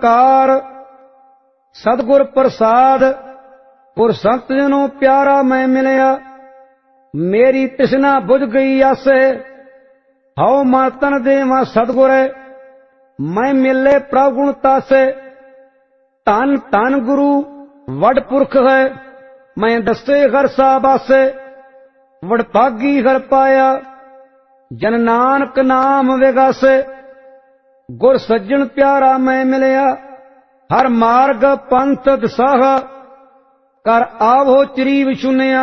निरंकार। सतगुर प्रसाद पुर संत जनों प्यारा मैं मिलया। मेरी तृष्णा बुझ गई आसे, हौ मन तन देवा सतगुरे। मैं मिले प्रभु गुण तासे, धन धन गुरु वड पुरख है। मैं दसे घर साबासे, वडभागी घर पाया। जन नानक नाम विगासे, गुर सज्जन प्यारा मैं मिलया। हर मार्ग पंथ दसाहा, कर आवो चरीव चुनिया।